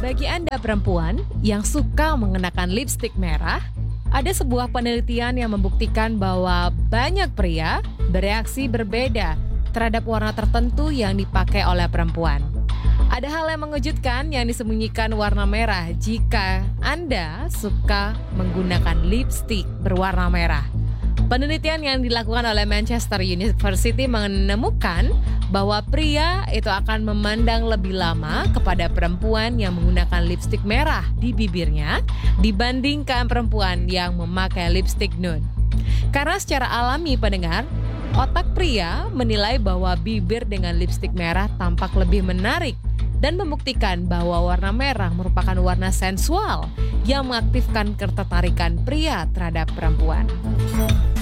Bagi Anda perempuan yang suka mengenakan lipstik merah, ada sebuah penelitian yang membuktikan bahwa banyak pria bereaksi berbeda terhadap warna tertentu yang dipakai oleh perempuan. Ada hal yang mengejutkan yang disembunyikan warna merah jika Anda suka menggunakan lipstik berwarna merah. Penelitian yang dilakukan oleh Manchester University menemukan bahwa pria itu akan memandang lebih lama kepada perempuan yang menggunakan lipstik merah di bibirnya dibandingkan perempuan yang memakai lipstik nude. Karena secara alami pendengar, otak pria menilai bahwa bibir dengan lipstik merah tampak lebih menarik dan membuktikan bahwa warna merah merupakan warna sensual yang mengaktifkan ketertarikan pria terhadap perempuan.